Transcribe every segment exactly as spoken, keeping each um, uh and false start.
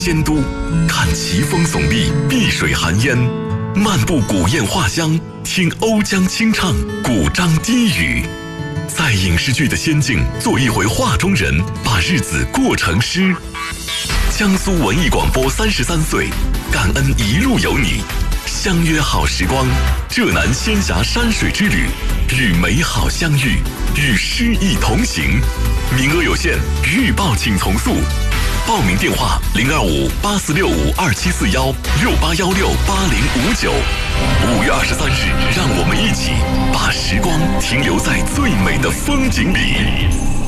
监督，看奇峰耸立，碧水含烟，漫步古砚画乡，听瓯江清唱，古章低语。在影视剧的仙境做一回画中人，把日子过成诗。江苏文艺广播三十三岁，感恩一路有你，相约好时光，浙南仙峡山水之旅，与美好相遇，与诗意同行。名额有限，预报请从速。报名电话零二五八四六五二七四幺六八幺六八零五九。五月二十三日，让我们一起把时光停留在最美的风景里。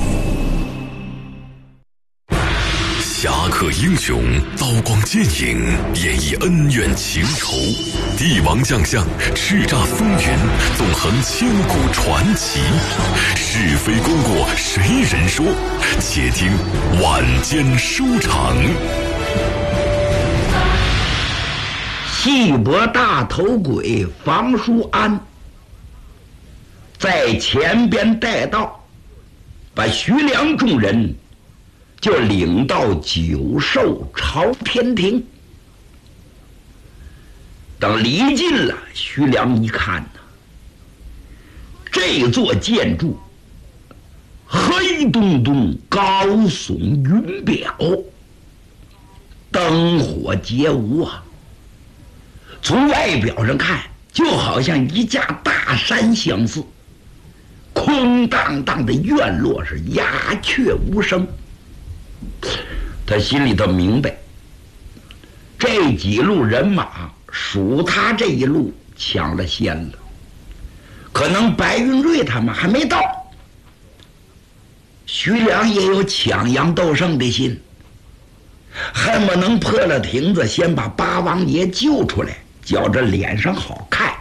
侠客英雄，刀光剑影，演绎恩怨情仇；帝王将相，叱咤风云，纵横千古传奇。是非功过谁人说？且听晚间书场。 戏伯大头鬼房叔安在前边带道，把徐良众人就领到九寿朝天庭。等离近了，徐良一看呢，这座建筑黑洞洞，高耸云表，灯火皆无啊。从外表上看，就好像一架大山相似，空荡荡的院落是鸦雀无声。他心里头明白，这几路人马属他这一路抢了先了，可能白云瑞他们还没到。徐良也有抢杨斗胜的心，恨不能破了亭子，先把八王爷救出来，觉着脸上好看。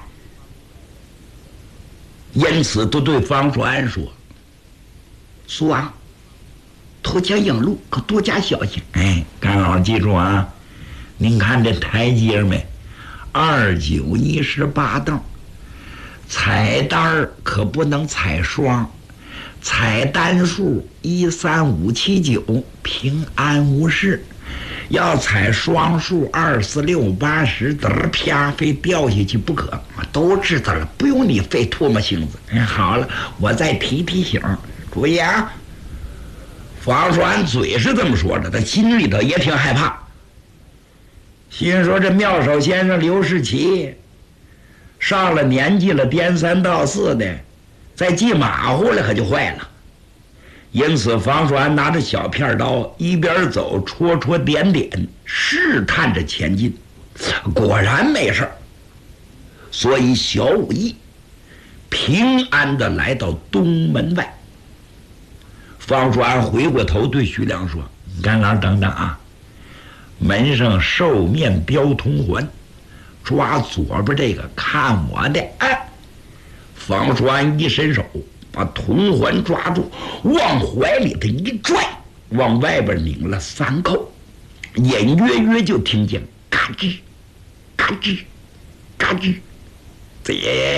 因此都对方叔安说：“叔啊，途经影路，可多加小心。哎，干老记住啊，您看这台阶没？二九一十八凳，彩单可不能踩双，彩单数一三五七九，平安无事。要踩双数二四六八十，嘚儿啪非掉下去不可。都知道了，不用你费唾沫星子。哎，好了，我再提提醒，注意啊。”房叔安嘴是这么说的，他心里头也挺害怕，心说这妙手先生刘世奇上了年纪了，颠三倒四的，再记马虎了可就坏了。因此房叔安拿着小片刀，一边走戳戳点点，试探着前进。果然没事，所以小武艺平安的来到东门外。方叔安回过头对徐良说：“干老等等啊，门上兽面标铜环，抓左边这个，看我的！”哎，方叔安一伸手把铜环抓住，往怀里头一拽，往外边拧了三扣，隐约约就听见嘎吱嘎吱嘎吱，这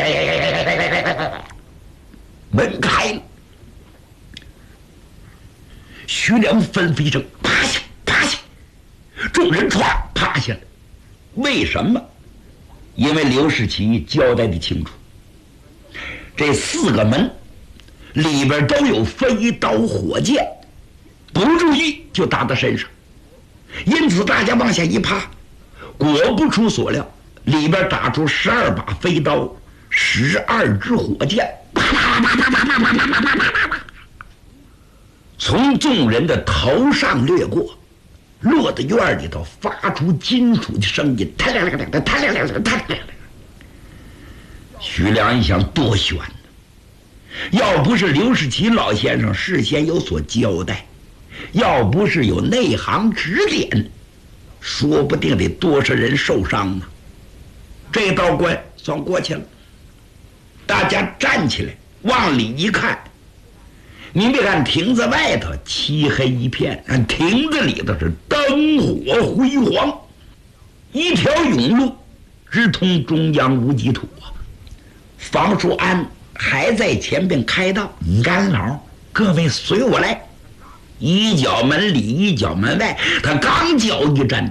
门开了。徐良吩咐一声：“趴下，趴下！”众人唰趴下了。为什么？因为刘世奇交代的清楚，这四个门里边都有飞刀火箭，不注意就打到身上。因此大家往下一趴，果不出所料，里边打出十二把飞刀，十二支火箭，啪啪啪啪啪啪啪啪啪啪啪，从众人的头上掠过，落到院里头，发出金属的声音，嗒啦啦啦，嗒啦啦啦，嗒啦啦啦。徐良一想，多悬呢！要不是刘世奇老先生事先有所交代，要不是有内行指点，说不定得多少人受伤呢。这道关算过去了，大家站起来往里一看，您别看亭子外头漆黑一片，亭子里头是灯火辉煌，一条甬路直通中央无极土啊。房叔安还在前边开道：“干老，各位随我来。”一脚门里，一脚门外，他刚脚一站，